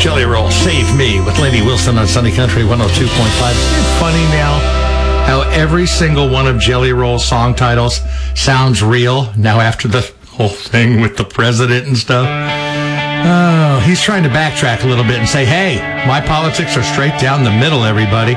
Jelly Roll, Save Me, with Lady Wilson on Sunny Country 102.5. Isn't it funny now how every single one of Jelly Roll's song titles sounds real now after the whole thing with the president and stuff? Oh, he's trying to backtrack a little bit and say, hey, my politics are straight down the middle, everybody.